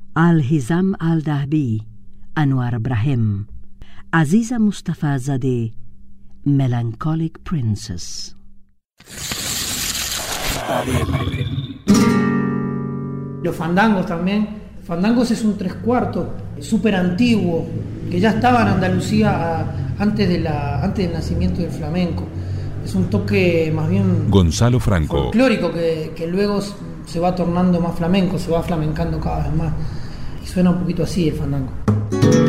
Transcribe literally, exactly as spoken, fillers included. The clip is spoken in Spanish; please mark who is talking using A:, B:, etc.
A: Al-Hizam Al-Dahbi, Anwar Brahim, Aziza Mustafa Zadeh, Melancholic Princess.
B: Los fandangos también. Fandangos es un tres cuartos súper antiguo que ya estaba en Andalucía antes, de la, antes del nacimiento del flamenco. Es un toque más bien
C: Gonzalo Franco,
B: folclórico que, que luego se va tornando más flamenco, se va flamencando cada vez más. Y suena un poquito así el fandango.